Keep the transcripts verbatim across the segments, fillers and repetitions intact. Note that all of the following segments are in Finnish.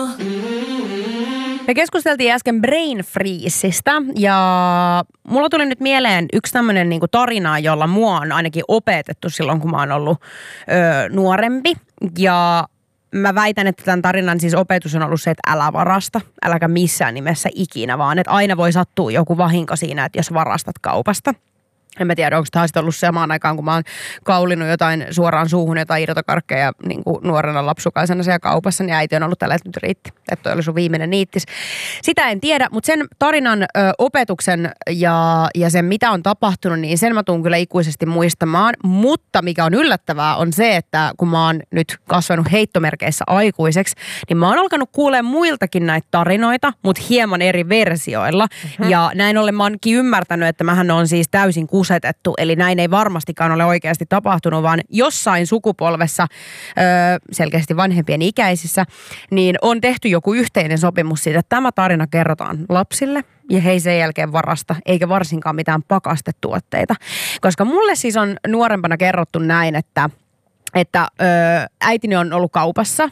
Me keskusteltiin äsken brain freezeistä ja mulla tuli nyt mieleen yksi tämmöinen niinku tarina, jolla mua on ainakin opetettu silloin, kun mä oon ollut ö, nuorempi. Ja mä väitän, että tämän tarinan siis opetus on ollut se, että älä varasta, äläkä missään nimessä ikinä, vaan että aina voi sattua joku vahinko siinä, että jos varastat kaupasta. En mä tiedä, onko tämä sitten ollut samaan aikaan, kun mä oon kaulinut jotain suoraan suuhun, jotain irtokarkkeja niin kuin nuorena lapsukaisena siellä kaupassa, niin äiti on ollut tällä, että nyt riitti, että toi oli sun viimeinen niittis. Sitä en tiedä, mutta sen tarinan ö, opetuksen ja, ja sen, mitä on tapahtunut, niin sen mä tuun kyllä ikuisesti muistamaan. Mutta mikä on yllättävää on se, että kun mä oon nyt kasvanut heittomerkeissä aikuiseksi, niin mä oon alkanut kuulemaan muiltakin näitä tarinoita, mutta hieman eri versioilla. Mm-hmm. Ja näin ollen mä oonkin ymmärtänyt, että mähän on siis täysin kusetettu, eli näin ei varmastikaan ole oikeasti tapahtunut, vaan jossain sukupolvessa, öö, selkeästi vanhempien ikäisissä, niin on tehty joku yhteinen sopimus siitä, että tämä tarina kerrotaan lapsille ja he ei sen jälkeen varasta, eikä varsinkaan mitään pakastetuotteita. Koska mulle siis on nuorempana kerrottu näin, että, että öö, äitini on ollut kaupassa.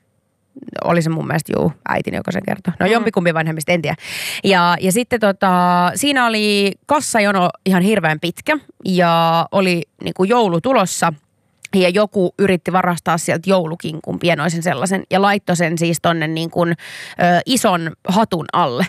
Oli se mun mielestä, juu, äitini, joka sen kertoi. No jompikumpi vanhemmista, en tiedä. Ja, ja sitten tota, siinä oli kassajono ihan hirveän pitkä ja oli niinku joulu tulossa. Ja joku yritti varastaa sieltä joulukinkun, pienoisen sellaisen, ja laittoi sen siis tonne niin kuin, ö, ison hatun alle.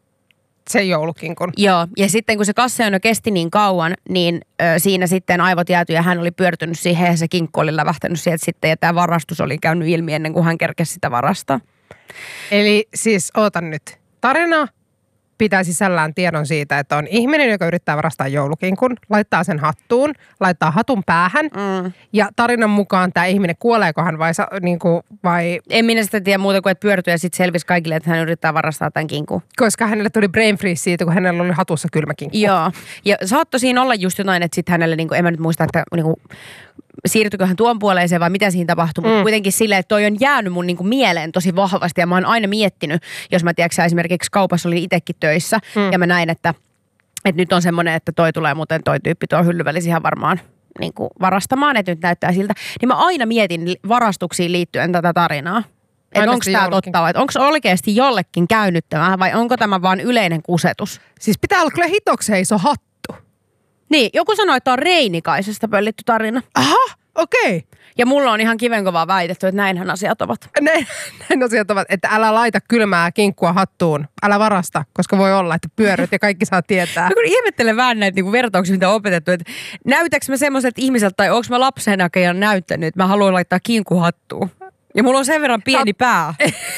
Se joulukinkun. Joo, ja sitten kun se kassajono kesti niin kauan, niin ö, siinä sitten aivot jäätyi ja hän oli pyörtynyt siihen ja se kinkku oli lävähtänyt sieltä sitten ja tämä varastus oli käynyt ilmi ennen kuin hän kerkesi sitä varastaa. Eli siis ootan nyt. Tarina pitää sisällään tiedon siitä, että on ihminen, joka yrittää varastaa joulukinkun, laittaa sen hattuun, laittaa hatun päähän mm. ja tarinan mukaan tämä ihminen kuoleeko hän vai, niin kuin, vai... En minä sitä tiedä muuta kuin, että pyörtyi ja sitten selvisi kaikille, että hän yrittää varastaa tämän kinkun. Koska hänelle tuli brain freeze siitä, kun hänellä oli hatussa kylmä kinkku. Joo, ja saattoi siinä olla just jotain, että sitten hänelle, niin kuin, en mä nyt muista, että niin kuin, siirtyykö hän tuon puoleeseen vai mitä siinä tapahtui, mutta mm. kuitenkin silleen, että toi on jäänyt mun niinku mieleen tosi vahvasti ja mä oon aina miettinyt, jos mä tiedätkö esimerkiksi kaupassa oli itsekin töissä mm. ja mä näin, että, että nyt on semmoinen, että toi tulee muuten toi tyyppi tuo hyllyvälis ihan varmaan niinku varastamaan, että nyt näyttää siltä, niin mä aina mietin varastuksiin liittyen tätä tarinaa. Että onko tämä totta vai onko oikeasti jollekin käynyt tämä vai onko tämä vaan yleinen kusetus? Siis pitää olla kyllä hitokseen iso hattu. Niin, joku sanoi, että on Reinikaisesta pöllitty tarina. Aha, okei. Okay. Ja mulla on ihan kivenkovaa väitetty, että näinhän asiat ovat. Näin, näin asiat ovat, että älä laita kylmää kinkkua hattuun. Älä varasta, koska voi olla, että pyörryt ja kaikki saa tietää. Mä kun ihmettelen vähän näitä niinku vertauksia, mitä on opetettu. Että näytäks mä semmoiset ihmiset, tai onko mä lapsenakaan näyttänyt, että mä haluan laittaa kinkku hattuun. Ja mulla on sen verran pieni pää.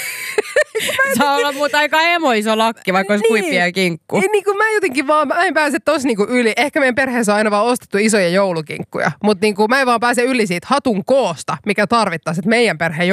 Saa olla muuta aika emo iso lakki, vaikka olisi niin. Kuippia ja kinkku. Ei, niin kuin mä jotenkin vaan, mä en pääse tossa niinku yli. Ehkä meidän perheessä on aina vaan ostettu isoja joulukinkkuja. Mutta niinku mä en vaan pääse yli siitä hatun koosta, mikä tarvittaisi, että meidän perhe